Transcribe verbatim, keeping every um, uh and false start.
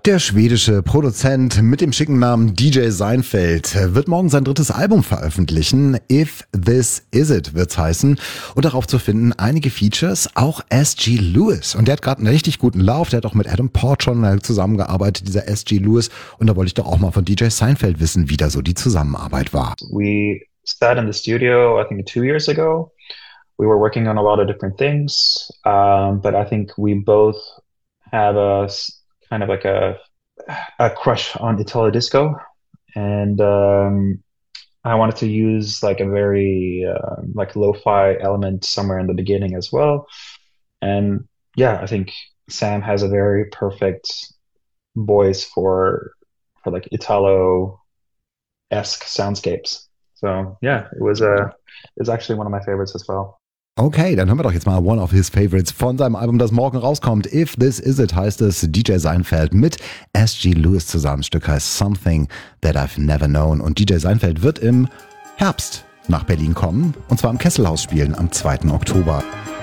Der schwedische Produzent mit dem schicken Namen D J Seinfeld wird morgen sein drittes Album veröffentlichen. If This Is It wird's heißen. Und darauf zu finden einige Features, auch S G Lewis. Und der hat gerade einen richtig guten Lauf. Der hat auch mit Adam Port schon zusammengearbeitet, dieser S G Lewis. Und da wollte ich doch auch mal von D J Seinfeld wissen, wie da so die Zusammenarbeit war. We sat in the studio, I think two years ago. We were working on a lot of different things. Um, but I think we both have a kind of like a a crush on Italo disco, and um, I wanted to use like a very uh, like lo-fi element somewhere in the beginning as well. And yeah, I think Sam has a very perfect voice for for like Italo-esque soundscapes. So yeah, it was a it was actually one of my favorites as well. Okay, dann hören wir doch jetzt mal One of His Favorites von seinem Album, das morgen rauskommt. If This Is It heißt es, D J Seinfeld mit S G Lewis zusammen. Das Stück heißt Something That I've Never Known. Und D J Seinfeld wird im Herbst nach Berlin kommen. Und zwar im Kesselhaus spielen am zweiten Oktober.